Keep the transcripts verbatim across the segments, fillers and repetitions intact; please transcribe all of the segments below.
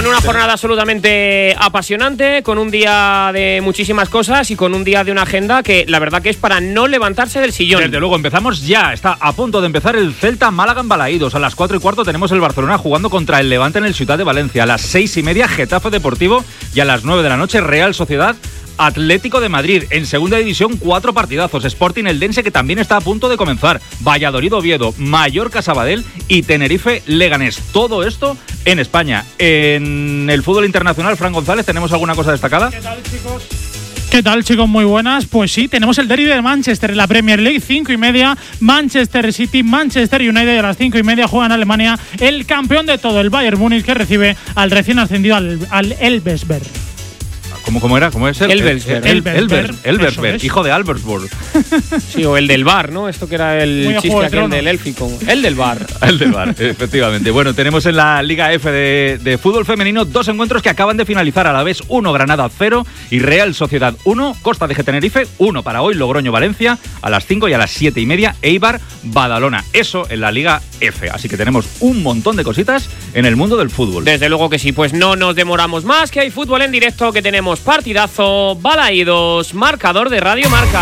Con una jornada absolutamente apasionante, con un día de muchísimas cosas y con un día de una agenda que la verdad que es para no levantarse del sillón. Desde luego, empezamos ya. Está a punto de empezar el Celta Málaga en Balaídos. A las cuatro y cuarto tenemos el Barcelona jugando contra el Levante en el Ciutat de Valencia. A las seis y media Getafe Deportivo y a las nueve de la noche Real Sociedad Atlético de Madrid. En segunda división, cuatro partidazos. Sporting Eldense, que también está a punto de comenzar. Valladolid Oviedo, Mallorca Sabadell y Tenerife Leganés. Todo esto en España. En el fútbol internacional, Fran González, ¿tenemos alguna cosa destacada? ¿Qué tal, chicos? ¿Qué tal, chicos? Muy buenas. Pues sí, tenemos el derbi de Manchester en la Premier League, cinco y media. Manchester City, Manchester United. A las cinco y media juega en Alemania el campeón de todo, el Bayern Múnich, que recibe al recién ascendido al, al Elversberg. ¿Cómo, ¿Cómo era? ¿Cómo es el? Elversberg. Elversberg. Elversberg, hijo de Albersburg. Sí, o el del bar, ¿no? Esto que era el Muy chiste aquel del élfico. El del bar. El del bar, efectivamente. Bueno, tenemos en la Liga F de, de fútbol femenino dos encuentros que acaban de finalizar. A la vez uno, Granada cero y Real Sociedad uno, Costa de Tenerife uno. Para hoy, Logroño Valencia a las cinco y a las siete y media, Eibar Badalona. Eso en la Liga F. Así que tenemos un montón de cositas en el mundo del fútbol. Desde luego que sí, pues no nos demoramos más, que hay fútbol en directo, que tenemos partidazo, Balaídos, marcador de Radio Marca.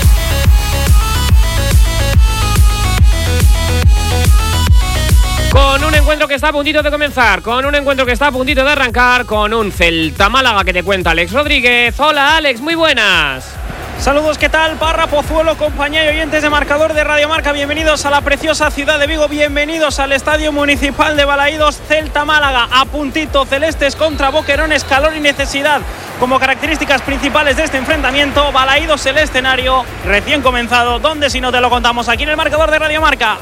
Con un encuentro que está a puntito de comenzar, con un encuentro que está a puntito de arrancar, con un Celta Málaga que te cuenta Alex Rodríguez. Hola Alex, muy buenas. Saludos, ¿qué tal? Parra, Pozuelo, compañía y oyentes de Marcador de Radio Marca. Bienvenidos a la preciosa ciudad de Vigo, bienvenidos al Estadio Municipal de Balaídos. Celta Málaga a puntito, celestes contra boquerones, calor y necesidad como características principales de este enfrentamiento. Balaídos el escenario recién comenzado, donde si no te lo contamos aquí en el Marcador de Radio Marca.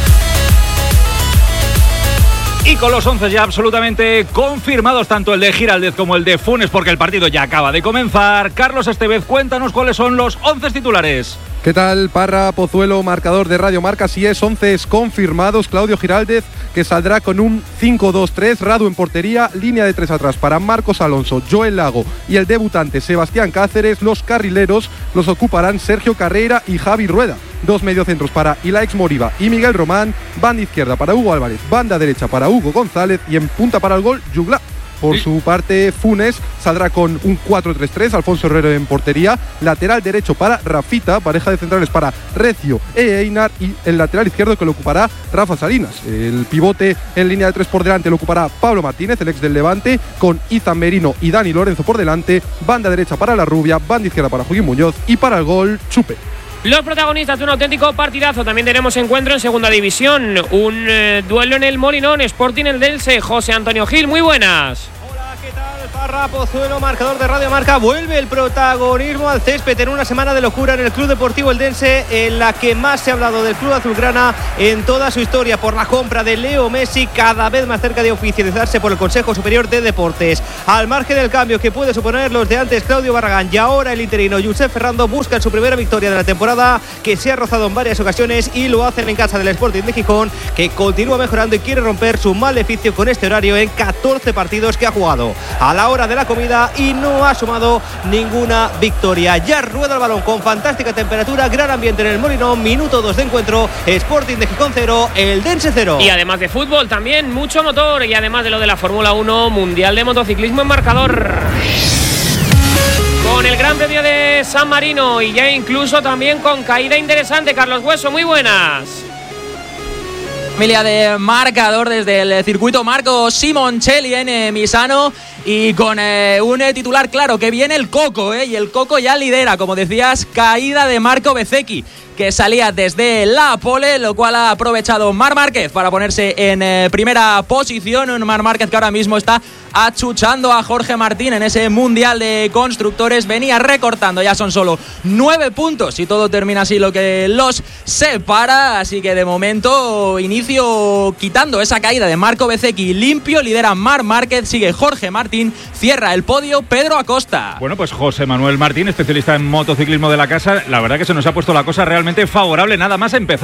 Y con los once ya absolutamente confirmados, tanto el de Giraldez como el de Funes, porque el partido ya acaba de comenzar. Carlos Estevez, cuéntanos cuáles son los once titulares. ¿Qué tal, Parra, Pozuelo, marcador de Radio Marca? Si es once confirmados. Claudio Giraldez, que saldrá con un cinco dos tres, Radu en portería, línea de tres atrás para Marcos Alonso, Joel Lago y el debutante Sebastián Cáceres. Los carrileros los ocuparán Sergio Carreira y Javi Rueda. Dos mediocentros para Ilaix Moriba y Miguel Román, banda izquierda para Hugo Álvarez, banda derecha para Hugo González y en punta para el gol, Jugla. Por su parte, Funes saldrá con un cuatro tres tres, Alfonso Herrero en portería, lateral derecho para Rafita, pareja de centrales para Recio e Einar y el lateral izquierdo que lo ocupará Rafa Salinas. El pivote en línea de tres por delante lo ocupará Pablo Martínez, el ex del Levante, con Izan Merino y Dani Lorenzo por delante, banda derecha para La Rubia, banda izquierda para Joaquín Muñoz y para el gol, Chupe. Los protagonistas de un auténtico partidazo. También tenemos encuentro en segunda división. Un eh, duelo en el Molinón, Sporting Eldense. José Antonio Gil, muy buenas. ¿Qué tal? Parra, Pozuelo, marcador de Radio Marca. Vuelve el protagonismo al césped en una semana de locura en el Club Deportivo Eldense, en la que más se ha hablado del club azulgrana en toda su historia, por la compra de Leo Messi, cada vez más cerca de oficializarse por el Consejo Superior de Deportes. Al margen del cambio que puede suponer los de antes Claudio Barragán y ahora el interino Josep Ferrando, buscan su primera victoria de la temporada, que se ha rozado en varias ocasiones, y lo hacen en casa del Sporting de Gijón, que continúa mejorando y quiere romper su maleficio con este horario en catorce partidos que ha jugado a la hora de la comida y no ha sumado ninguna victoria. Ya rueda el balón con fantástica temperatura, gran ambiente en el Molinón, minuto dos de encuentro, Sporting de Gijón cero, Eldense cero. Y además de fútbol también mucho motor, y además de lo de la Fórmula uno, Mundial de Motociclismo en marcador. Con el Gran Premio de San Marino y ya incluso también con caída interesante. Carlos Hueso, muy buenas. Familia de marcador desde el circuito Marco Simoncelli en eh, Misano, y con eh, un eh, titular claro, que viene el Coco, eh, y el Coco ya lidera, como decías, caída de Marco Bezzecchi, que salía desde la pole, lo cual ha aprovechado Marc Márquez para ponerse en eh, primera posición. Un Marc Márquez que ahora mismo está achuchando a Jorge Martín en ese Mundial de Constructores. Venía recortando, ya son solo nueve puntos y todo termina así lo que los separa. Así que de momento inicio quitando esa caída de Marco Bezzecchi limpio. Lidera Marc Márquez, sigue Jorge Martín, cierra el podio Pedro Acosta. Bueno, pues José Manuel Martín, especialista en motociclismo de la casa. La verdad que se nos ha puesto la cosa realmente favorable nada más empezar.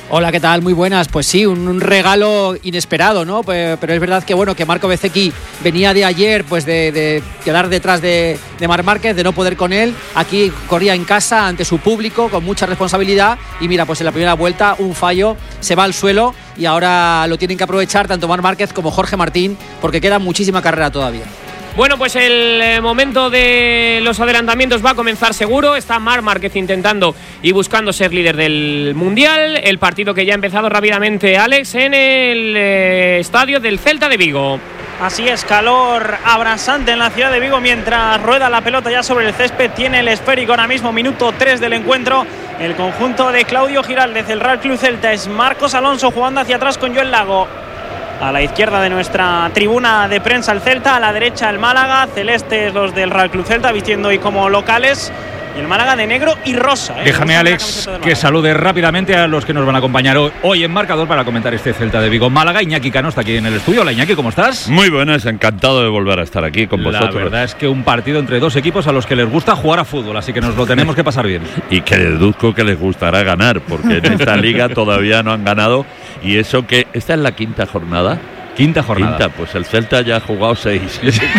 Hola, ¿qué tal? Muy buenas. Pues sí, un, un regalo inesperado, ¿no? Pero, pero es verdad que bueno que Marco Bezzecchi venía de ayer, pues de, de quedar detrás de, de Marc Márquez, de no poder con él. Aquí corría en casa ante su público con mucha responsabilidad y mira, pues en la primera vuelta un fallo, se va al suelo y ahora lo tienen que aprovechar tanto Marc Márquez como Jorge Martín porque queda muchísima carrera todavía. Bueno, pues el momento de los adelantamientos va a comenzar seguro. Está Marc Márquez intentando y buscando ser líder del Mundial. El partido que ya ha empezado rápidamente, Alex, en el eh, estadio del Celta de Vigo. Así es, calor abrasante en la ciudad de Vigo mientras rueda la pelota ya sobre el césped. Tiene el esférico ahora mismo, minuto tres del encuentro. El conjunto de Claudio Giraldez, el Real Club Celta, es Marcos Alonso jugando hacia atrás con Joel Lago. A la izquierda de nuestra tribuna de prensa el Celta, a la derecha el Málaga, celestes los del Real Club Celta vistiendo hoy como locales y el Málaga de negro y rosa. ¿eh? Déjame, Alex, que salude rápidamente a los que nos van a acompañar hoy, hoy en Marcador para comentar este Celta de Vigo Málaga. Iñaki Cano está aquí en el estudio. Hola, Iñaki, ¿cómo estás? Muy buenas, encantado de volver a estar aquí con vosotros. La verdad es que un partido entre dos equipos a los que les gusta jugar a fútbol, así que nos lo tenemos que pasar bien. Y que deduzco que les gustará ganar, porque en esta liga todavía no han ganado. Y eso que esta es la quinta jornada. Quinta jornada. Quinta, pues el Celta ya ha jugado seis.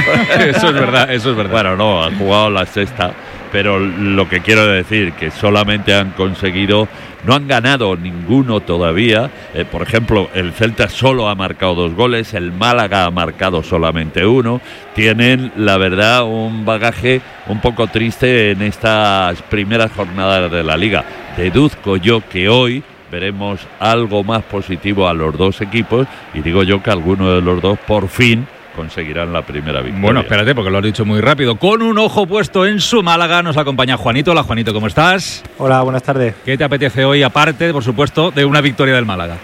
Eso es verdad, eso es verdad. Bueno, no, ha jugado la sexta, pero lo que quiero decir, que solamente han conseguido, no han ganado ninguno todavía. Eh, por ejemplo, el Celta solo ha marcado dos goles, el Málaga ha marcado solamente uno. Tienen, la verdad, un bagaje un poco triste en estas primeras jornadas de la Liga. Deduzco yo que hoy veremos algo más positivo a los dos equipos y digo yo que alguno de los dos por fin conseguirán la primera victoria. Bueno, espérate, porque lo has dicho muy rápido. Con un ojo puesto en su Málaga nos acompaña Juanito. Hola, Juanito, ¿cómo estás? Hola, buenas tardes. ¿Qué te apetece hoy, aparte, por supuesto, de una victoria del Málaga?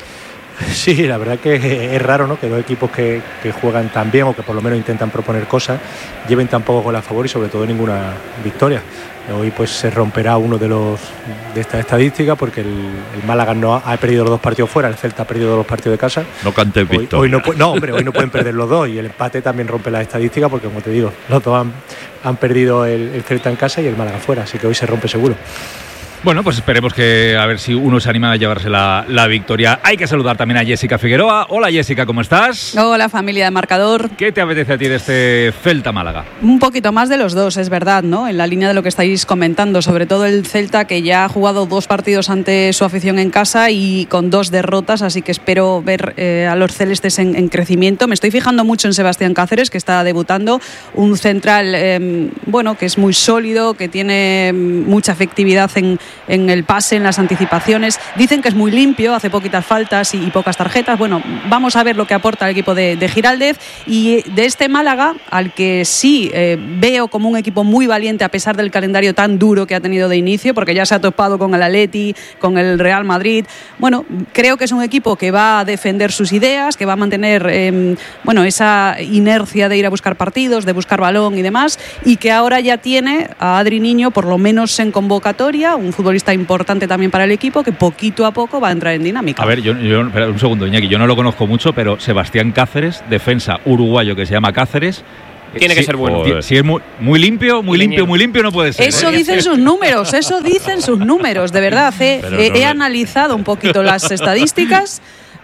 Sí, la verdad que es raro, ¿no?, que dos equipos que, que juegan tan bien o que por lo menos intentan proponer cosas lleven tan poco con la favor y sobre todo ninguna victoria. Hoy pues se romperá uno de los de esta estadística porque el, el Málaga no ha, ha perdido los dos partidos fuera, el Celta ha perdido los partidos de casa. No cantes victoria. Hoy, hoy no, no, hombre, hoy no pueden perder los dos y el empate también rompe la estadística porque, como te digo, los dos han, han perdido el, el Celta en casa y el Málaga fuera, así que hoy se rompe seguro. Bueno, pues esperemos que a ver si uno se anima a llevarse la, la victoria. Hay que saludar también a Jessica Figueroa. Hola, Jessica, ¿cómo estás? Hola, familia de Marcador. ¿Qué te apetece a ti de este Celta Málaga? Un poquito más de los dos, es verdad, ¿no? En la línea de lo que estáis comentando, sobre todo el Celta, que ya ha jugado dos partidos ante su afición en casa y con dos derrotas, así que espero ver eh, a los celestes en, en crecimiento. Me estoy fijando mucho en Sebastián Cáceres, que está debutando, un central, eh, bueno, que es muy sólido, que tiene mucha efectividad en en el pase, en las anticipaciones. Dicen que es muy limpio, hace poquitas faltas y, y pocas tarjetas. Bueno, vamos a ver lo que aporta el equipo de, de Giraldez y de este Málaga, al que sí eh, veo como un equipo muy valiente a pesar del calendario tan duro que ha tenido de inicio, porque ya se ha topado con el Atleti, con el Real Madrid. Bueno, creo que es un equipo que va a defender sus ideas, que va a mantener eh, bueno, esa inercia de ir a buscar partidos, de buscar balón y demás, y que ahora ya tiene a Adri Niño por lo menos en convocatoria, un futbolista importante también para el equipo que poquito a poco va a entrar en dinámica. A ver, yo, yo espera, un segundo, Iñaki, yo no lo conozco mucho, pero Sebastián Cáceres, defensa uruguayo que se llama Cáceres, tiene que si, ser bueno. Si, si es muy, muy limpio, muy limpio, muy limpio no puede ser. Eso ¿eh? dicen sus números, eso dicen sus números, de verdad. He, no he me... analizado un poquito las estadísticas.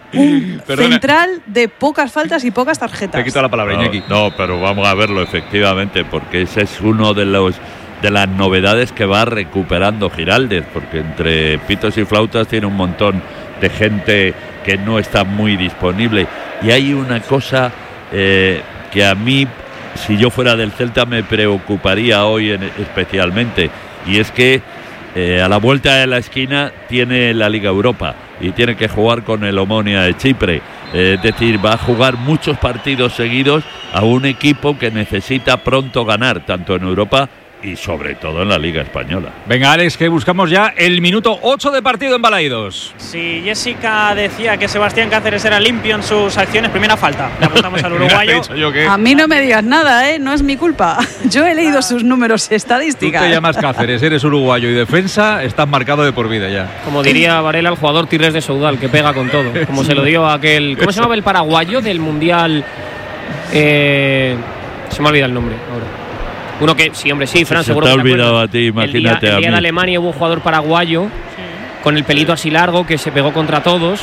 Un Perdona. Central de pocas faltas y pocas tarjetas. Te quito la palabra, no, Iñaki. No, pero vamos a verlo efectivamente, porque ese es uno de los de las novedades que va recuperando Giraldez, porque entre pitos y flautas tiene un montón de gente que no está muy disponible. Y hay una cosa eh, que a mí, si yo fuera del Celta, me preocuparía hoy en, especialmente, y es que eh, a la vuelta de la esquina tiene la Liga Europa y tiene que jugar con el Omonia de Chipre. Eh, es decir, va a jugar muchos partidos seguidos a un equipo que necesita pronto ganar, tanto en Europa y sobre todo en la Liga Española. Venga, Alex, que buscamos ya el minuto ocho de partido en Balaídos. Si Jessica decía que Sebastián Cáceres era limpio en sus acciones, primera falta. Le apuntamos al uruguayo. A mí no me digas nada, ¿eh? No es mi culpa. Yo he leído sus números y estadísticas. Tú te llamas Cáceres, eres uruguayo y defensa, estás marcado de por vida ya. Como diría Varela, el jugador Tigres de Soudal, que pega con todo. Como se lo dio a aquel... ¿Cómo se llamaba el paraguayo del Mundial? Eh, se me ha olvidado el nombre ahora. Uno que, sí, hombre, sí, Fran, se seguro te que ha olvidado a ti, imagínate el día, a el día mí. de Alemania hubo un jugador paraguayo con el pelito así largo, que se pegó contra todos.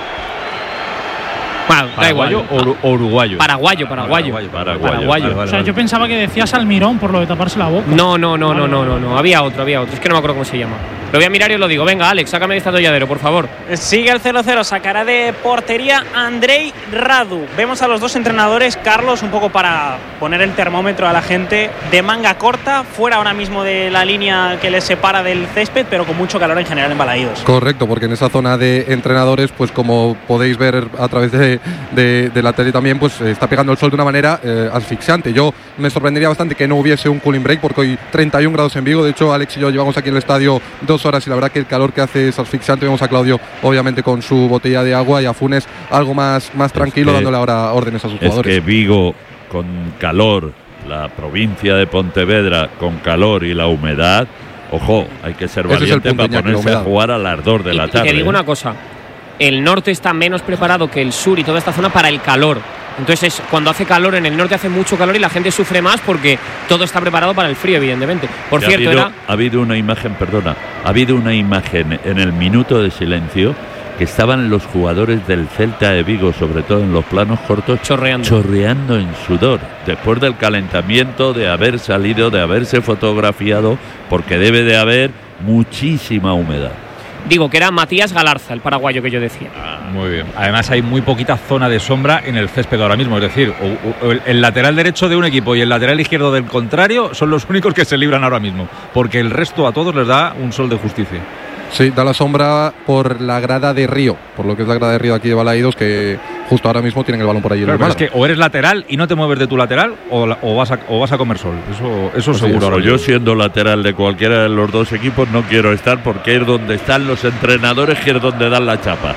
Bueno, da igual. ¿Paraguayo o uruguayo? Paraguayo, paraguayo. Paraguayo. paraguayo. Vale, vale, o sea, yo pensaba que decías Almirón por lo de taparse la boca. No, no, no, no, no, no, no. Había otro, había otro. Es que no me acuerdo cómo se llama. Lo voy a mirar y os lo digo. Venga, Alex, sácame de este atolladero, por favor. Sigue el cero cero, sacará de portería Andrei Radu. Vemos a los dos entrenadores, Carlos, un poco para poner el termómetro a la gente, de manga corta, fuera ahora mismo de la línea que les separa del césped, pero con mucho calor en general en Balaídos. Correcto, porque en esa zona de entrenadores, pues como podéis ver a través de, de, de la tele también, pues está pegando el sol de una manera eh, asfixiante. Yo me sorprendería bastante que no hubiese un cooling break, porque hoy treinta y un grados en Vigo. De hecho, Alex y yo llevamos aquí en el estadio dos horas y la verdad que el calor que hace es asfixiante. Vemos a Claudio obviamente con su botella de agua y a Funes algo más, más tranquilo, que, dándole ahora órdenes a sus es jugadores. Es que Vigo con calor, la provincia de Pontevedra con calor y la humedad, ojo, hay que ser valiente es para ponerse a jugar al ardor de y, la tarde. Y te digo una cosa, el norte está menos preparado que el sur y toda esta zona para el calor. Entonces, cuando hace calor, en el norte hace mucho calor y la gente sufre más porque todo está preparado para el frío, evidentemente. Por que cierto, ha habido, era... ha habido una imagen, perdona, ha habido una imagen en el minuto de silencio que estaban los jugadores del Celta de Vigo, sobre todo en los planos cortos, chorreando, chorreando en sudor, después del calentamiento, de haber salido, de haberse fotografiado, porque debe de haber muchísima humedad. Digo que era Matías Galarza, el paraguayo que yo decía. Ah, muy bien. Además hay muy poquita zona de sombra en el césped ahora mismo. Es decir, o, o, el lateral derecho de un equipo y el lateral izquierdo del contrario son los únicos que se libran ahora mismo. Porque el resto a todos les da un sol de justicia. Sí, da la sombra por la grada de Río, por lo que es la grada de Río aquí de Balaídos, que justo ahora mismo tienen el balón por allí. Claro, pero es que o eres lateral y no te mueves de tu lateral o, la, o, vas, a, o vas a comer sol. Eso, eso pues seguro. Eso, yo siendo lateral de cualquiera de los dos equipos no quiero estar, porque es donde están los entrenadores, que es donde dan la chapa.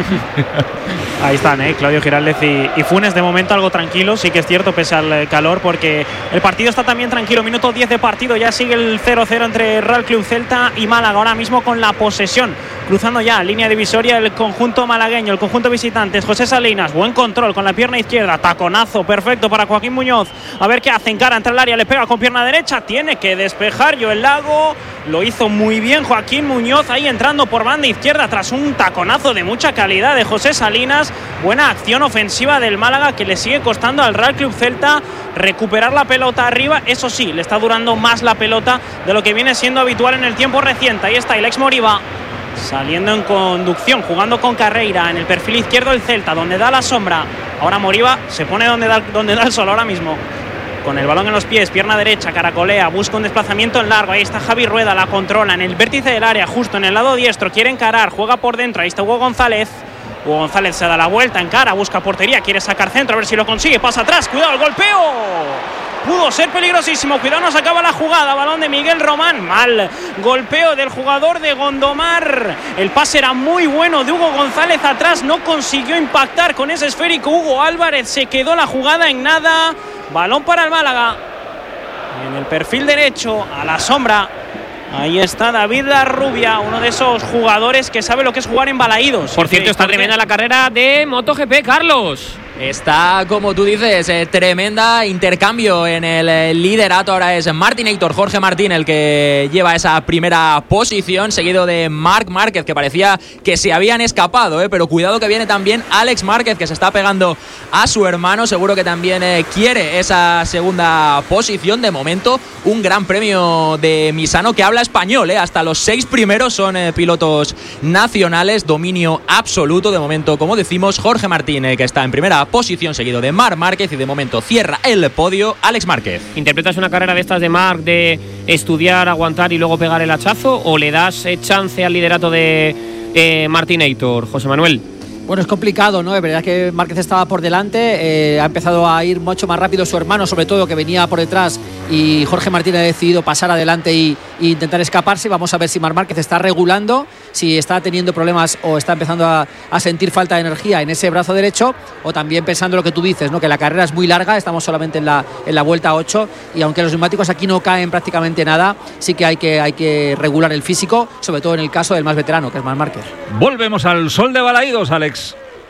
Ahí están, ¿eh? Claudio Giraldez y, y Funes, de momento algo tranquilo, sí que es cierto, pese al calor, porque el partido está también tranquilo. Minuto diez de partido, ya sigue el cero cero entre Real Club Celta y Málaga, ahora mismo con la posesión, cruzando ya línea divisoria el conjunto malagueño, el conjunto visitantes. José Salinas, buen control con la pierna izquierda, taconazo perfecto para Joaquín Muñoz, a ver qué hace, encara entre el área, le pega con pierna derecha, tiene que despejar Joel Lago, lo hizo muy bien Joaquín Muñoz, ahí entrando por banda izquierda tras un taconazo de mucha calidad de José Salinas. Buena acción ofensiva del Málaga, que le sigue costando al Real Club Celta recuperar la pelota arriba. Eso sí, le está durando más la pelota de lo que viene siendo habitual en el tiempo reciente. Ahí está el ex Moriba saliendo en conducción, jugando con Carreira en el perfil izquierdo del Celta, donde da la sombra. Ahora Moriba se pone donde da, donde da el sol ahora mismo, con el balón en los pies, pierna derecha, caracolea, busca un desplazamiento en largo. Ahí está Javi Rueda, la controla en el vértice del área, justo en el lado diestro, quiere encarar, juega por dentro. Ahí está Hugo González. Hugo González se da la vuelta, encara, busca portería, quiere sacar centro, a ver si lo consigue, pasa atrás, cuidado el golpeo. Pudo ser peligrosísimo, cuidado, no se acaba la jugada, balón de Miguel Román, mal golpeo del jugador de Gondomar. El pase era muy bueno de Hugo González atrás, no consiguió impactar con ese esférico Hugo Álvarez, se quedó la jugada en nada. Balón para el Málaga, en el perfil derecho, a la sombra. Ahí está David Larrubia, uno de esos jugadores que sabe lo que es jugar en Balaídos. Por cierto, está tremenda la carrera de MotoGP, Carlos. Está, como tú dices, eh, tremenda intercambio en el eh, liderato. Ahora es Martinator, Jorge Martín, el que lleva esa primera posición, seguido de Marc Márquez, que parecía que se habían escapado, eh, pero cuidado que viene también Alex Márquez, que se está pegando a su hermano. Seguro que también eh, quiere esa segunda posición. De momento, un gran premio de Misano que habla español, eh. Hasta los seis primeros son eh, pilotos nacionales, dominio absoluto. De momento, como decimos, Jorge Martín, eh, que está en primera posición, seguido de Marc Márquez, y de momento cierra el podio Alex Márquez. ¿Interpretas una carrera de estas de Marc de estudiar, aguantar y luego pegar el hachazo, o le das eh, chance al liderato de eh, Martinator, José Manuel? Bueno, es complicado, ¿no? Es verdad que Márquez estaba por delante, eh, ha empezado a ir mucho más rápido su hermano, sobre todo, que venía por detrás, y Jorge Martín ha decidido pasar adelante y, y intentar escaparse. Vamos a ver si Marc Márquez está regulando, si está teniendo problemas o está empezando a, a sentir falta de energía en ese brazo derecho, o también pensando lo que tú dices, ¿no? Que la carrera es muy larga, estamos solamente en la, en la vuelta ocho, y aunque los neumáticos aquí no caen prácticamente nada, sí que hay que, hay que regular el físico, sobre todo en el caso del más veterano, que es Marc Márquez. Volvemos al sol de Balaídos, Alex.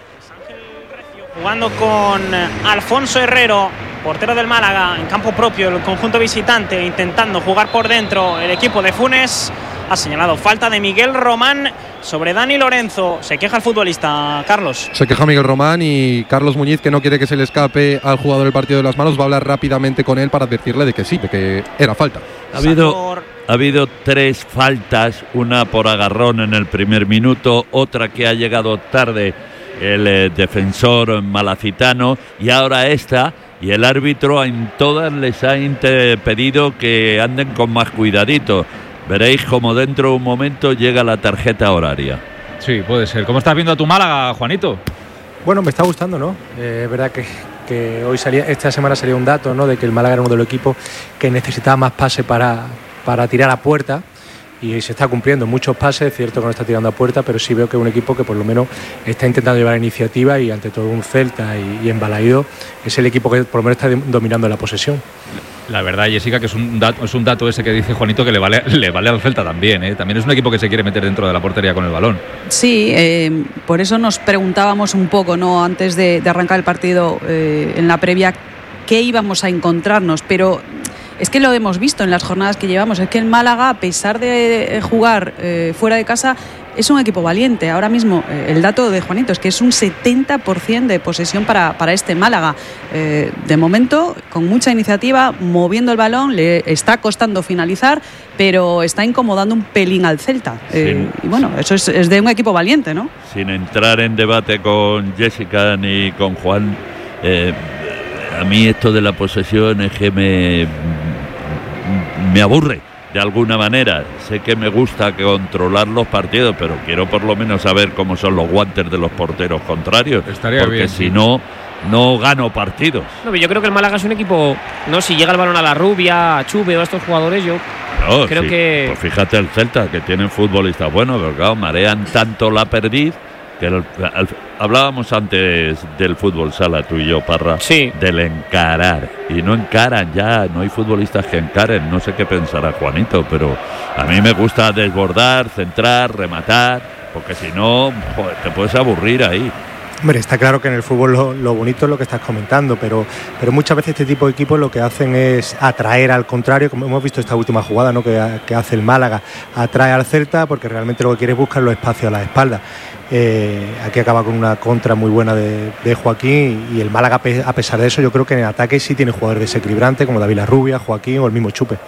Jugando con Alfonso Herrero, portero del Málaga, en campo propio, el conjunto visitante, intentando jugar por dentro el equipo de Funes. ha señalado falta de Miguel Román sobre Dani Lorenzo. Se queja el futbolista, Carlos. Se queja Miguel Román y Carlos Muñiz, que no quiere que se le escape al jugador el partido de las manos, va a hablar rápidamente con él para advertirle de que sí, de que era falta. Ha habido, ha habido tres faltas, una por agarrón en el primer minuto, otra que ha llegado tarde el eh, defensor malacitano y ahora esta, y el árbitro en todas les ha pedido que anden con más cuidadito. Veréis como dentro de un momento llega la tarjeta horaria. Sí, puede ser. ¿Cómo estás viendo a tu Málaga, Juanito? Bueno, me está gustando, ¿no? Eh, es verdad que, que hoy salía, esta semana salía un dato, ¿no? De que el Málaga era uno de los equipos que necesitaba más pase para, para tirar a puerta. Y se está cumpliendo muchos pases, es cierto que no está tirando a puerta, pero sí veo que es un equipo que por lo menos está intentando llevar la iniciativa y ante todo un Celta y, y en Balaído es el equipo que por lo menos está dominando la posesión. La verdad, Jessica, que es un dato, es un dato ese que dice Juanito que le vale, le vale al Celta también, ¿eh? También es un equipo que se quiere meter dentro de la portería con el balón. Sí, eh, por eso nos preguntábamos un poco, ¿no? Antes de, de arrancar el partido eh, en la previa, qué íbamos a encontrarnos, pero es que lo hemos visto en las jornadas que llevamos, es que el Málaga, a pesar de jugar eh, fuera de casa, es un equipo valiente. Ahora mismo, eh, el dato de Juanito es que es un setenta por ciento de posesión para, para este Málaga. Eh, de momento, con mucha iniciativa, moviendo el balón, le está costando finalizar, pero está incomodando un pelín al Celta. Eh, y bueno, eso es, es de un equipo valiente, ¿no? Sin entrar en debate con Jessica ni con Juan, eh, a mí esto de la posesión es que me, me aburre de alguna manera. Sé que me gusta controlar los partidos, pero quiero por lo menos saber cómo son los guantes de los porteros contrarios. Estaría porque bien, si sí. no, no gano partidos. No, yo creo que el Málaga es un equipo, no, si llega el balón a la Rubia, a Chuve o a estos jugadores, yo no, creo sí. que... Pues fíjate el Celta, que tienen futbolistas buenos, pero claro, marean tanto la perdiz que el, el, hablábamos antes del fútbol sala, tú y yo, Parra, sí. del encarar, y no encaran ya, no hay futbolistas que encaren. No sé qué pensará Juanito, pero a mí me gusta desbordar, centrar, rematar, porque si no, joder, te puedes aburrir ahí. Hombre, está claro que en el fútbol lo, lo bonito es lo que estás comentando, pero, pero muchas veces este tipo de equipos lo que hacen es atraer al contrario, como hemos visto esta última jugada, ¿no? que, que hace el Málaga, atrae al Celta porque realmente lo que quiere es buscar los espacios a la espalda. Eh, aquí acaba con una contra muy buena de, de Joaquín, y el Málaga, a pesar de eso, yo creo que en el ataque sí tiene jugadores desequilibrantes como David Larrubia, Joaquín o el mismo Chupe.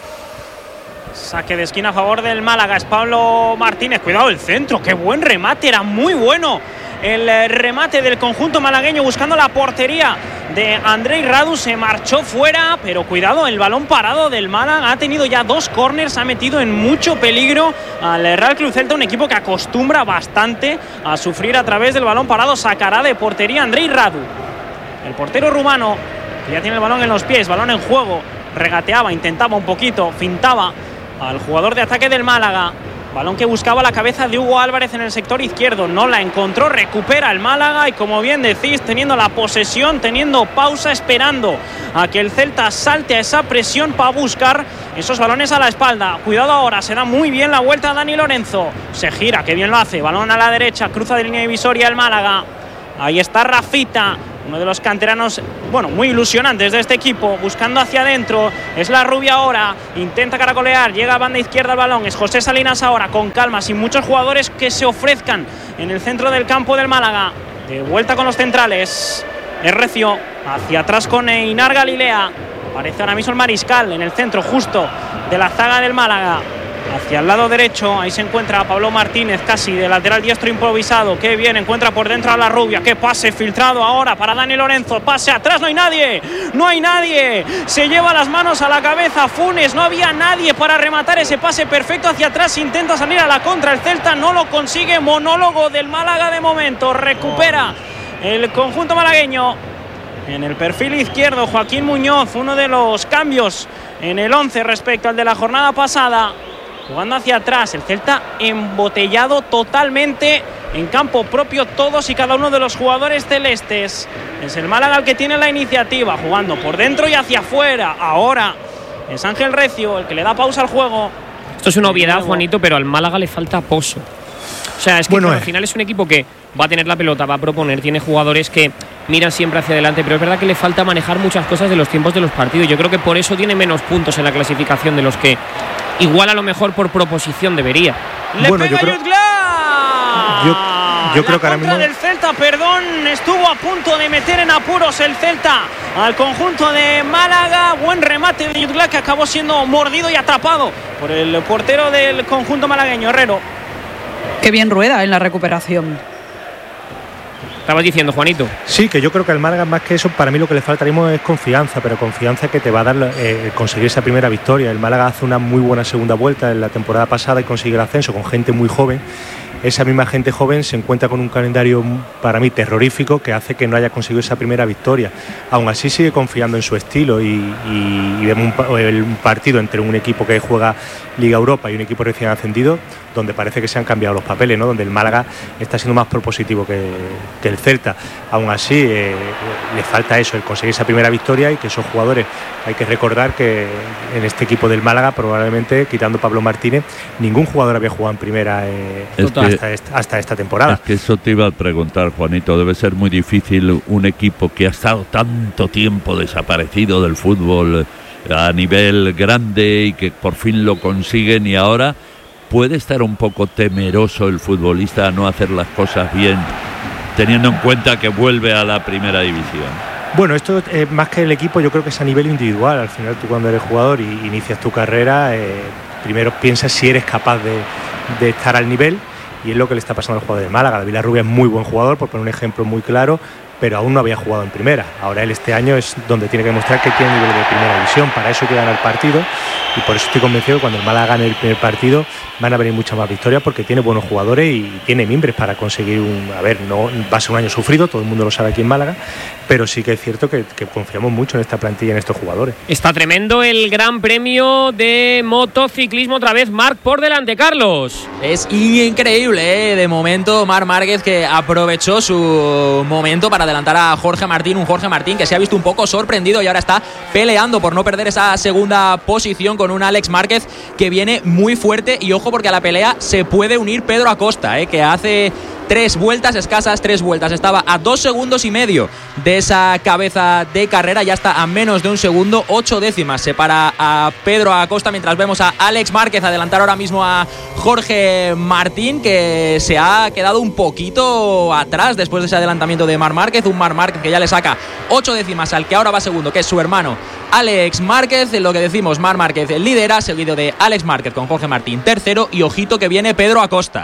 Saque de esquina a favor del Málaga, es Pablo Martínez. Cuidado el centro, qué buen remate, era muy bueno el remate del conjunto malagueño buscando la portería de Andrei Radu. Se marchó fuera, pero cuidado, el balón parado del Málaga ha tenido ya dos córners, ha metido en mucho peligro al Real Club Celta, un equipo que acostumbra bastante a sufrir a través del balón parado. Sacará de portería Andrei Radu, el portero rumano, que ya tiene el balón en los pies, balón en juego, regateaba, intentaba un poquito, fintaba al jugador de ataque del Málaga. Balón que buscaba la cabeza de Hugo Álvarez en el sector izquierdo, no la encontró, recupera el Málaga y, como bien decís, teniendo la posesión, teniendo pausa, esperando a que el Celta salte a esa presión para buscar esos balones a la espalda. Cuidado ahora, se da muy bien la vuelta a Dani Lorenzo, se gira, que bien lo hace, balón a la derecha, cruza de línea divisoria el Málaga. Ahí está Rafita, uno de los canteranos, bueno, muy ilusionantes de este equipo, buscando hacia adentro. Es la Rubia ahora, intenta caracolear, llega a banda izquierda el balón. Es José Salinas ahora, con calma, sin muchos jugadores que se ofrezcan en el centro del campo del Málaga. De vuelta con los centrales, es Recio, hacia atrás con Einar Galilea. Aparece ahora mismo el Mariscal en el centro justo de la zaga del Málaga. Hacia el lado derecho, ahí se encuentra Pablo Martínez, casi de lateral diestro improvisado. Qué bien, encuentra por dentro a la Rubia. Qué pase filtrado ahora para Dani Lorenzo. Pase atrás, no hay nadie, no hay nadie. Se lleva las manos a la cabeza Funes, no había nadie para rematar ese pase perfecto hacia atrás. Intenta salir a la contra el Celta, no lo consigue. Monólogo del Málaga de momento. Recupera el conjunto malagueño. En el perfil izquierdo, Joaquín Muñoz, uno de los cambios en el once respecto al de la jornada pasada. Jugando hacia atrás, el Celta embotellado totalmente en campo propio, todos y cada uno de los jugadores celestes. Es el Málaga el que tiene la iniciativa, jugando por dentro y hacia afuera. Ahora es Ángel Recio el que le da pausa al juego. Esto es una obviedad, Juanito, pero al Málaga le falta pozo. O sea, es que bueno, claro, eh. al final es un equipo que va a tener la pelota, va a proponer, tiene jugadores que miran siempre hacia adelante, pero es verdad que le falta manejar muchas cosas de los tiempos de los partidos. Yo creo que por eso tiene menos puntos en la clasificación de los que igual a lo mejor por proposición debería. Le bueno, pega yo creo, Jutgla. yo, yo creo que ahora mismo del Celta, perdón, estuvo a punto de meter en apuros el Celta al conjunto de Málaga. Buen remate de Jutgla que acabó siendo mordido y atrapado por el portero del conjunto malagueño, Herrero. Qué bien rueda en la recuperación. Estabas diciendo, Juanito. Sí, que yo creo que al Málaga, más que eso, para mí lo que le falta ahora mismo es confianza, pero confianza que te va a dar eh, conseguir esa primera victoria. El Málaga hace una muy buena segunda vuelta en la temporada pasada y consigue el ascenso con gente muy joven. Esa misma gente joven se encuentra con un calendario para mí terrorífico que hace que no haya conseguido esa primera victoria. Aún así sigue confiando en su estilo y, y, y vemos un, un partido entre un equipo que juega Liga Europa y un equipo recién ascendido donde parece que se han cambiado los papeles, ¿no? Donde el Málaga está siendo más propositivo que, que el Celta. Aún así eh, le falta eso, el conseguir esa primera victoria y que esos jugadores, hay que recordar que en este equipo del Málaga probablemente, quitando Pablo Martínez, ningún jugador había jugado en primera eh, hasta, esta, hasta esta temporada. Es que eso te iba a preguntar, Juanito. Debe ser muy difícil un equipo que ha estado tanto tiempo desaparecido del fútbol a nivel grande y que por fin lo consiguen, y ahora puede estar un poco temeroso el futbolista a no hacer las cosas bien, teniendo en cuenta que vuelve a la primera división. Bueno, esto eh, más que el equipo, yo creo que es a nivel individual. Al final tú cuando eres jugador y inicias tu carrera, eh, primero piensas si eres capaz de, de estar al nivel, y es lo que le está pasando al jugador de Málaga. David Larrubia es muy buen jugador, por poner un ejemplo muy claro, pero aún no había jugado en primera. Ahora él este año es donde tiene que demostrar que tiene nivel de primera división. Para eso hay que ganar el partido, y por eso estoy convencido que cuando el Málaga gane el primer partido van a venir muchas más victorias, porque tiene buenos jugadores y tiene mimbres para conseguir un... A ver, no va a ser un año sufrido, todo el mundo lo sabe aquí en Málaga, pero sí que es cierto que, que confiamos mucho en esta plantilla y en estos jugadores. Está tremendo el Gran Premio de motociclismo, otra vez Marc por delante, Carlos. Es increíble, ¿eh? De momento Marc Márquez, que aprovechó su momento para adelantar a Jorge Martín, un Jorge Martín que se ha visto un poco sorprendido y ahora está peleando por no perder esa segunda posición con un Alex Márquez que viene muy fuerte. Y ojo, porque a la pelea se puede unir Pedro Acosta, ¿eh? Que hace tres vueltas, escasas tres vueltas, estaba a dos segundos y medio de esa cabeza de carrera, ya está a menos de un segundo, ocho décimas separa a Pedro Acosta, mientras vemos a Alex Márquez adelantar ahora mismo a Jorge Martín, que se ha quedado un poquito atrás después de ese adelantamiento de Marc Márquez, un Marc Márquez que ya le saca ocho décimas al que ahora va segundo, que es su hermano Alex Márquez. Lo que decimos, Marc Márquez lidera, seguido de Alex Márquez con Jorge Martín tercero, y ojito que viene Pedro Acosta.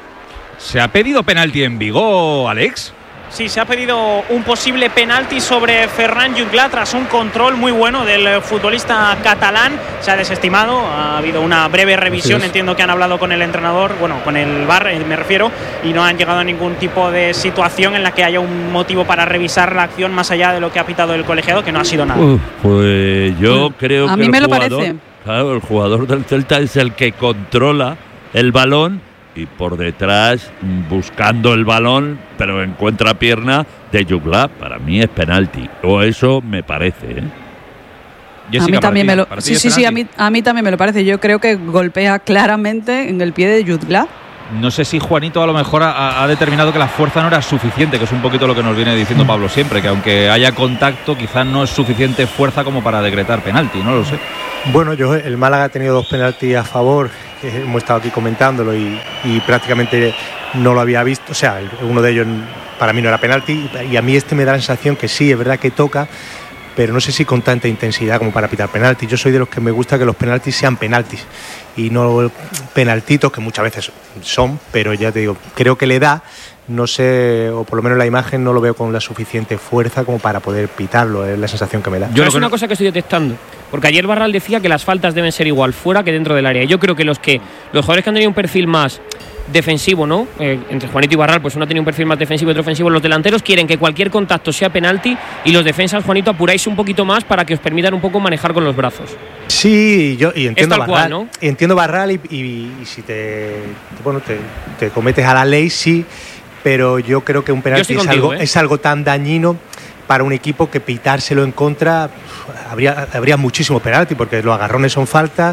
¿Se ha pedido penalti en Vigo, Alex? Sí, se ha pedido un posible penalti sobre Ferran Jutgla tras un control muy bueno del futbolista catalán. Se ha desestimado, ha habido una breve revisión, entiendo que han hablado con el entrenador, bueno, con el V A R me refiero, y no han llegado a ningún tipo de situación en la que haya un motivo para revisar la acción más allá de lo que ha pitado el colegiado, que no ha sido nada. Uh, pues yo creo a que mí el me lo jugador, parece. Claro, el jugador del Celta es el que controla el balón y por detrás, buscando el balón, pero encuentra pierna de Jutgla. Para mí es penalti, o eso me parece, ¿eh? Jessica, a mí también me lo, sí, sí, sí, a mí, a mí también me lo parece. Yo creo que golpea claramente en el pie de Jutgla. No sé si Juanito a lo mejor ha, ha determinado que la fuerza no era suficiente, que es un poquito lo que nos viene diciendo Pablo siempre, que aunque haya contacto quizás no es suficiente fuerza como para decretar penalti, no lo sé. Bueno, yo el Málaga ha tenido dos penaltis a favor, que hemos estado aquí comentándolo y, y prácticamente no lo había visto, o sea, uno de ellos para mí no era penalti, y a mí este me da la sensación que sí, es verdad que toca, pero no sé si con tanta intensidad como para pitar penaltis. Yo soy de los que me gusta que los penaltis sean penaltis y no penaltitos, que muchas veces son, pero ya te digo, creo que le da, no sé, o por lo menos la imagen no lo veo con la suficiente fuerza como para poder pitarlo, es la sensación que me da. Yo es una cosa que estoy detectando, porque ayer Barral decía que las faltas deben ser igual fuera que dentro del área. Yo creo que los que los jugadores que han tenido un perfil más defensivo, ¿no? Eh, entre Juanito y Barral, pues uno ha tenido un perfil más defensivo y otro ofensivo. Los delanteros quieren que cualquier contacto sea penalti, y los defensas, Juanito, apuráis un poquito más para que os permitan un poco manejar con los brazos. Sí, yo y entiendo Barral, cual, ¿no? entiendo Barral y, y, y si te bueno te, te cometes a la ley, sí, pero yo creo que un penalti es, contigo, algo, ¿eh? es algo tan dañino para un equipo que pitárselo en contra, habría, habría muchísimo penalti, porque los agarrones son faltas,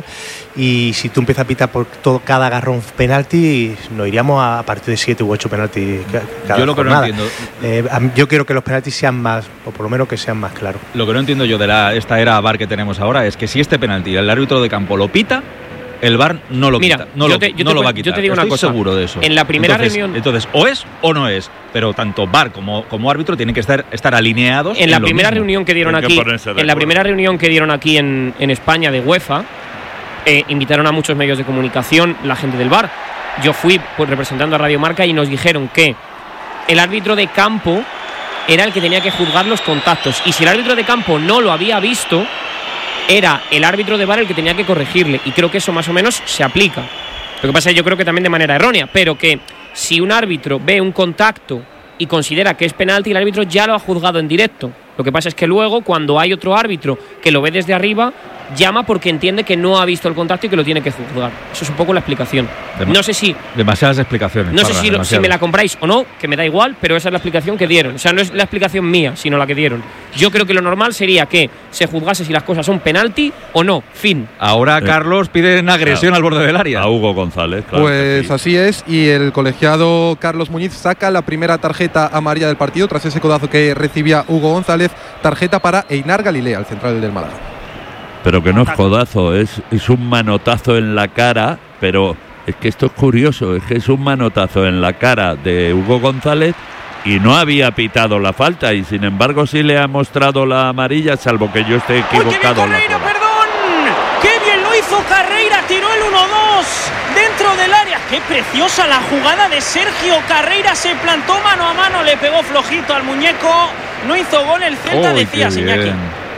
y si tú empiezas a pitar por todo, cada agarrón penalti, nos iríamos a, a partir de siete u ocho penaltis cada Yo lo que jornada. no entiendo. Eh, yo quiero que los penaltis sean más, o por lo menos que sean más claros. Lo que no entiendo yo de la, esta era V A R que tenemos ahora es que si este penalti el árbitro de campo lo pita, el V A R no lo Mira, quita, no, yo lo, te, yo no te, lo va a quitar. Yo te digo Estoy una cosa. seguro de eso. En la primera entonces, reunión. Entonces, o es o no es, pero tanto V A R como, como árbitro tienen que estar, estar alineados. En, en la lo primera mismo. reunión que dieron aquí, en la primera reunión que dieron aquí en, en España de UEFA, eh, invitaron a muchos medios de comunicación, la gente del V A R. Yo fui pues, representando a Radio Marca y nos dijeron que el árbitro de campo era el que tenía que juzgar los contactos. Y si el árbitro de campo no lo había visto, era el árbitro de V A R el que tenía que corregirle. Y creo que eso más o menos se aplica. Lo que pasa es que yo creo que también de manera errónea, pero que si un árbitro ve un contacto y considera que es penalti, el árbitro ya lo ha juzgado en directo. Lo que pasa es que luego, cuando hay otro árbitro que lo ve desde arriba, llama porque entiende que no ha visto el contacto y que lo tiene que juzgar. Eso es un poco la explicación. Dema- no sé si Demasiadas explicaciones. no sé Parra, si, lo- si demasiadas. me la compráis o no, que me da igual, pero esa es la explicación que dieron. O sea, no es la explicación mía, sino la que dieron. Yo creo que lo normal sería que se juzgase si las cosas son penalti o no. Fin. Ahora, Carlos, piden agresión Claro. al borde del área. A Hugo González, claro. Pues que sí. así es, y el colegiado Carlos Muñiz saca la primera tarjeta amarilla del partido tras ese codazo que recibía Hugo González, tarjeta para Einar Galilea, el central del Málaga. Pero que no es codazo, es, es un manotazo en la cara, pero es que esto es curioso, es que es un manotazo en la cara de Hugo González y no había pitado la falta y sin embargo sí le ha mostrado la amarilla, salvo que yo esté equivocado en la Carreira, jugada. perdón! ¡Qué bien lo hizo Carreira! Tiró el uno dos dentro del área. ¡Qué preciosa la jugada de Sergio Carreira! Se plantó mano a mano, le pegó flojito al muñeco. No hizo gol el Celta, Uy, decía qué Iñaki. bien.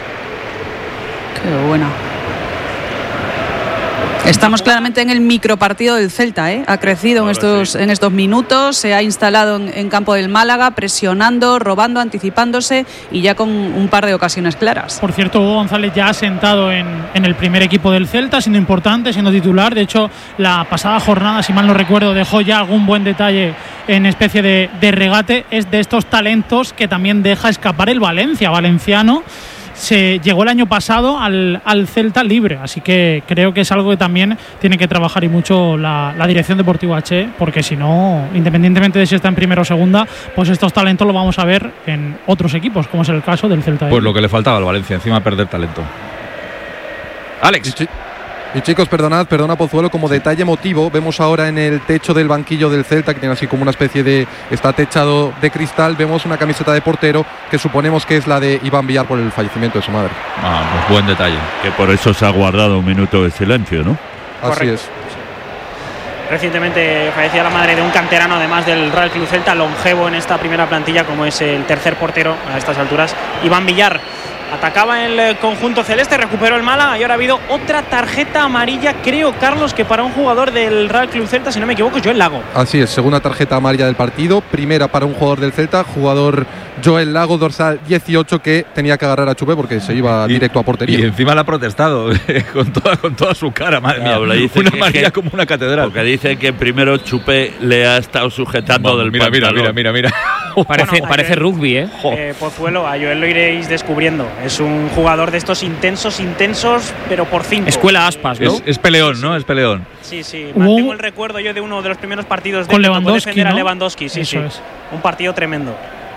Qué buena. Estamos claramente en el micropartido del Celta, ¿eh? Ha crecido en estos, en estos minutos, se ha instalado en, en campo del Málaga, presionando, robando, anticipándose y ya con un par de ocasiones claras. Por cierto, Hugo González ya ha sentado en, en el primer equipo del Celta, siendo importante, siendo titular. De hecho, la pasada jornada, si mal no recuerdo, dejó ya algún buen detalle en especie de, de regate. Es de estos talentos que también deja escapar el Valencia, valenciano. Se llegó el año pasado al, al Celta libre, así que creo que es algo que también tiene que trabajar y mucho la, la dirección deportiva Che, porque si no, independientemente de si está en primera o segunda, pues estos talentos lo vamos a ver en otros equipos, como es el caso del Celta. Pues lo que le faltaba al Valencia, encima perder talento. Alex. Y chicos, perdonad, perdona Pozuelo, como detalle emotivo, vemos ahora en el techo del banquillo del Celta, que tiene así como una especie de, está techado de cristal, vemos una camiseta de portero que suponemos que es la de Iván Villar por el fallecimiento de su madre. Ah, pues buen detalle. Que por eso se ha guardado un minuto de silencio, ¿no? Así Correcto. es. Recientemente fallecía la madre de un canterano, además del Real Club Celta, longevo en esta primera plantilla, como es el tercer portero a estas alturas, Iván Villar. Atacaba el conjunto celeste, recuperó el Málaga y ahora ha habido otra tarjeta amarilla, creo, Carlos, que para un jugador del Real Club Celta, si no me equivoco, Joel Lago. Así es, segunda tarjeta amarilla del partido, primera para un jugador del Celta, jugador Joel Lago, dorsal dieciocho, que tenía que agarrar a Chupé porque se iba Y- directo a portería. Y encima le ha protestado con toda, con toda su cara, madre mía. Claro, le dice Una que- amarilla que- como una catedral. Porque dice que primero Chupé le ha estado sujetando Vamos, del mira, mira, pantalón. mira, mira, mira. Parece, Bueno, parece Joel- rugby, ¿eh? Eh, Pozuelo, a Joel lo iréis descubriendo. Es un jugador de estos intensos, intensos, pero por cinco. Escuela Aspas, ¿no? Es, es peleón, ¿no? Es peleón. Sí, sí. Hubo- Mantengo el recuerdo yo de uno de los primeros partidos de Con que tocó Lewandowski, defender a ¿no? Lewandowski. Sí, Eso sí. es. Un partido tremendo.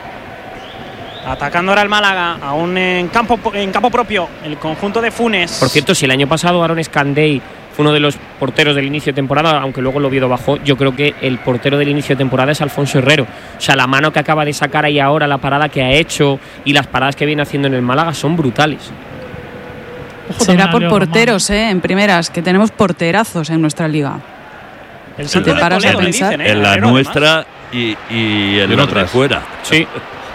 Atacando ahora el Málaga, aún en campo, en campo propio, el conjunto de Funes. Por cierto, si el año pasado Aaron Scandey fue uno de los porteros del inicio de temporada, aunque luego el Oviedo bajó, yo creo que el portero del inicio de temporada es Alfonso Herrero. O sea, la mano que acaba de sacar ahí ahora, la parada que ha hecho y las paradas que viene haciendo en el Málaga son brutales. Ojo Será también a por Leo porteros, ¿eh? En primeras, que tenemos porterazos en nuestra liga. El Si Santo te de paras a Toledo, le pensar. dicen, ¿eh? En la Herrero, nuestra y, y en en la otras. de fuera. Sí.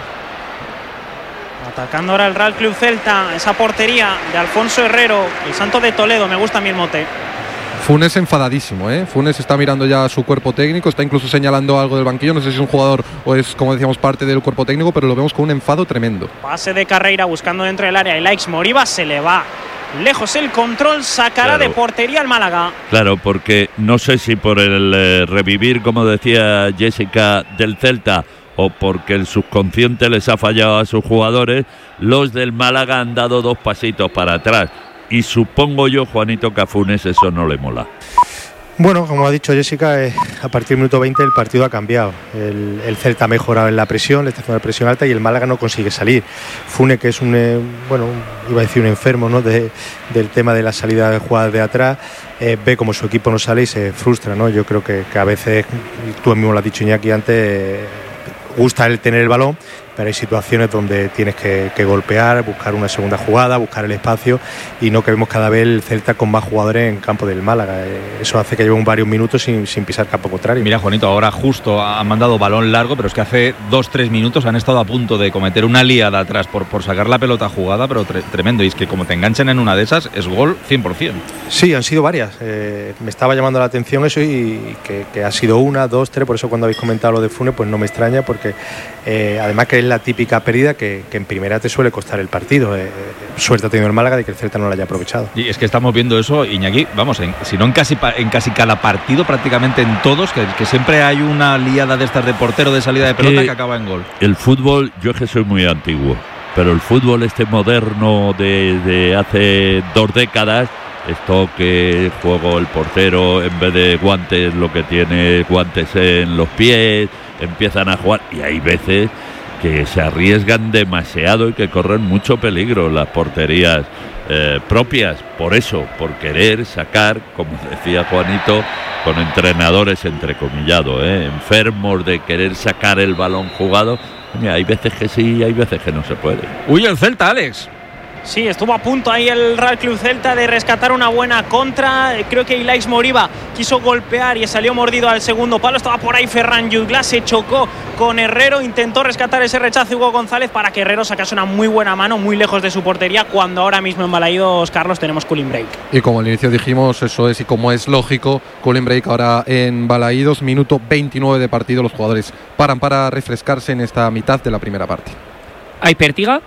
Atacando ahora el Real Club Celta, esa portería de Alfonso Herrero, el Santo de Toledo, me gusta a mí el mote. Funes enfadadísimo, ¿eh? Funes está mirando ya su cuerpo técnico, está incluso señalando algo del banquillo, no sé si es un jugador o es, como decíamos, parte del cuerpo técnico, pero lo vemos con un enfado tremendo. Pase de Carreira buscando dentro del área, el Aix Moriba se le va lejos el control, sacará Claro. de portería al Málaga. Claro, porque no sé si por el eh, revivir, como decía Jessica, del Celta, o porque el subconsciente les ha fallado a sus jugadores, los del Málaga han dado dos pasitos para atrás. Y supongo yo, Juanito, que a Funes eso no le mola. Bueno, como ha dicho Jessica, eh, a partir del minuto veinte el partido ha cambiado. El, el Celta ha mejorado en la presión, le está haciendo la presión alta y el Málaga no consigue salir. Fune, que es un, eh, bueno, iba a decir un enfermo, ¿no?, de, del tema de la salida de jugadas de atrás, eh, ve como su equipo no sale y se frustra, ¿no? Yo creo que, que a veces, tú mismo lo has dicho, Iñaki, antes, eh, gusta el tener el balón, pero hay situaciones donde tienes que, que golpear, buscar una segunda jugada, buscar el espacio, y no que vemos cada vez el Celta con más jugadores en campo del Málaga. Eso hace que lleve varios minutos sin, sin pisar campo contrario. Mira, Juanito, ahora justo han mandado balón largo, pero es que hace dos, tres minutos han estado a punto de cometer una liada atrás por, por sacar la pelota jugada, pero tre- tremendo. Y es que como te enganchen en una de esas, es gol cien por ciento. Sí, han sido varias. Eh, me estaba llamando la atención eso, y que, que ha sido una, dos, tres. Por eso cuando habéis comentado lo de Fune, pues no me extraña, porque eh, además que es la típica pérdida que, que en primera te suele costar el partido. Eh, suerte ha tenido el Málaga de que el Celta no lo haya aprovechado. Y es que estamos viendo eso, Iñaki, vamos, en, si no en casi, en casi cada partido, prácticamente en todos, que, que siempre hay una liada de estas de portero de salida de pelota eh, que acaba en gol. El fútbol, yo es que soy muy antiguo, pero el fútbol este moderno de, de hace dos décadas, esto que juego el portero en vez de guantes, lo que tiene guantes en los pies, empiezan a jugar, y hay veces que se arriesgan demasiado y que corren mucho peligro las porterías eh, propias, por eso, por querer sacar, como decía Juanito, con entrenadores entrecomillados, ¿eh? enfermos de querer sacar el balón jugado. Mira, hay veces que sí, hay veces que no se puede. Uy, el Celta, Alex. Sí, estuvo a punto ahí el Real Club Celta de rescatar una buena contra. Creo que Ilaix Moriba quiso golpear y salió mordido al segundo palo. Estaba por ahí Ferran Jutgla, se chocó con Herrero, intentó rescatar ese rechazo Hugo González para que Herrero sacase una muy buena mano, muy lejos de su portería, cuando ahora mismo en Balaídos, Carlos, tenemos cooling break. Y como al inicio dijimos, eso es, y como es lógico, cooling break ahora en Balaídos, minuto veintinueve de partido. Los jugadores paran para refrescarse en esta mitad de la primera parte. ¿Hay pértiga?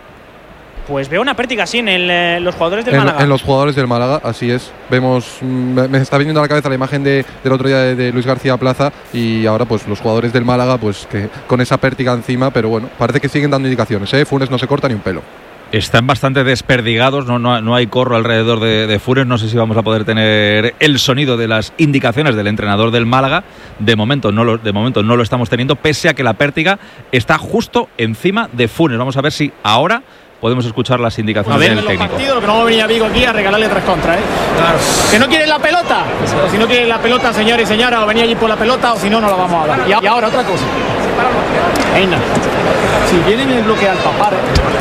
Pues veo una pértiga, sí, en el, eh, los jugadores del en, Málaga. En los jugadores del Málaga, así es. Vemos, me, me está viniendo a la cabeza la imagen de, del otro día de, de Luis García Plaza, y ahora pues los jugadores del Málaga pues que con esa pértiga encima, pero bueno, parece que siguen dando indicaciones, ¿eh? Funes no se corta ni un pelo. Están bastante desperdigados, no, no, no hay corro alrededor de, de Funes. No sé si vamos a poder tener el sonido de las indicaciones del entrenador del Málaga. De momento no lo, de momento no lo estamos teniendo, pese a que la pértiga está justo encima de Funes. Vamos a ver si ahora podemos escuchar las indicaciones del técnico. Partidos, que no vamos a venir a Vigo aquí a regalarle tres contras, ¿eh? Claro. ¿Que no quieren la pelota? O si no quieren la pelota, señores y señoras, o venir allí por la pelota, o si no, no la vamos a dar. Y ahora, otra cosa. Venga. Si vienen el bloque al papar,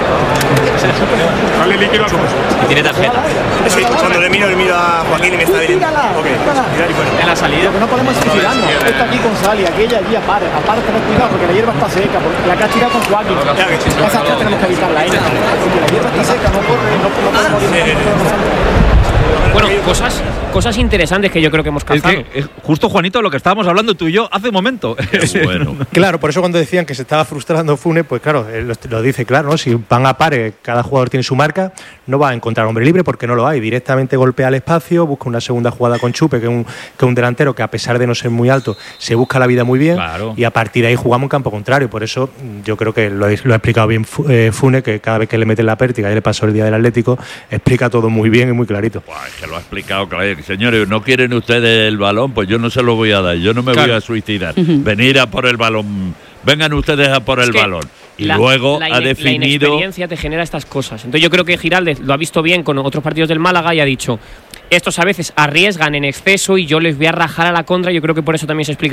dale líquido al que tiene tarjeta. Sí, cuando le miro, le miro a Joaquín y me está viendo. Okay. En la salida. Porque no podemos suicidarnos. Esta aquí con sal y aquella allí aparte. Aparte, ten cuidado porque la hierba está seca. Porque la cachira con Joaquín. Esas tres tenemos que evitarla. Porque la hierba está seca, no corre, no, no podemos morir. Bueno, cosas, cosas interesantes que yo creo que hemos cazado. Es que, es justo, Juanito, lo que estábamos hablando tú y yo hace un momento. Bueno. Claro, por eso cuando decían que se estaba frustrando Fune, pues claro, él lo, lo dice claro, ¿no? Si van a pares, cada jugador tiene su marca, no va a encontrar hombre libre porque no lo hay. Directamente golpea el espacio, busca una segunda jugada con Chupe, que es un, que un delantero que a pesar de no ser muy alto, se busca la vida muy bien, claro. Y a partir de ahí jugamos en campo contrario. Por eso yo creo que lo, lo ha explicado bien Fune, que cada vez que le mete la pértiga, ya le pasó el día del Atlético, explica todo muy bien y muy clarito. Buah, es que lo ha explicado claro. Señores, ¿no quieren ustedes el balón? Pues yo no se lo voy a dar, yo no me claro. voy a suicidar. Uh-huh. Venir a por el balón, vengan ustedes a por el es balón. Y la, luego la ha definido... La inexperiencia te genera estas cosas. Entonces yo creo que Giraldez lo ha visto bien con otros partidos del Málaga y ha dicho, estos a veces arriesgan en exceso y yo les voy a rajar a la contra. Yo creo que por eso también se explica